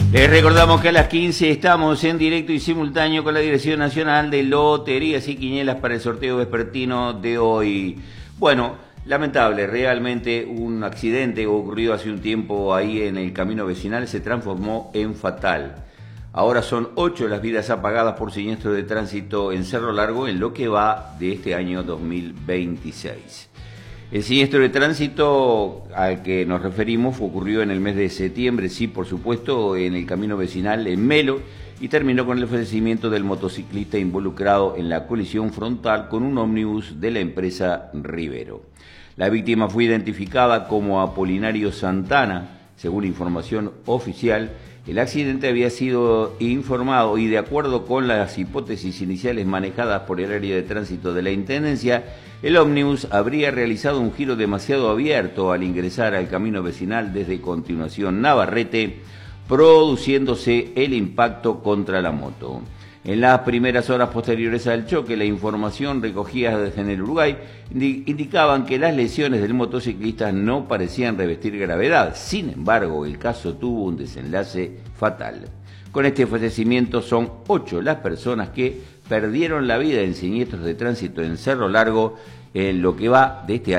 Les recordamos que a las 15 estamos en directo y simultáneo con la Dirección Nacional de Loterías y Quinielas para el sorteo vespertino de hoy. Bueno, lamentable, realmente un accidente ocurrido hace un tiempo ahí en el camino vecinal se transformó en fatal. Ahora son 8 las vidas apagadas por siniestro de tránsito en Cerro Largo en lo que va de este año 2026. El siniestro de tránsito al que nos referimos ocurrió en el mes de septiembre, sí, por supuesto, en el camino vecinal en Melo, y terminó con el fallecimiento del motociclista involucrado en la colisión frontal con un ómnibus de la empresa Rivero. La víctima fue identificada como Apolinario Santana. Según información oficial, el accidente había sido informado y de acuerdo con las hipótesis iniciales manejadas por el área de tránsito de la Intendencia, el ómnibus habría realizado un giro demasiado abierto al ingresar al camino vecinal desde continuación Navarrete, produciéndose el impacto contra la moto. En las primeras horas posteriores al choque, la información recogida desde el Uruguay indicaban que las lesiones del motociclista no parecían revestir gravedad. Sin embargo, el caso tuvo un desenlace fatal. Con este fallecimiento son 8 las personas que perdieron la vida en siniestros de tránsito en Cerro Largo en lo que va de este año.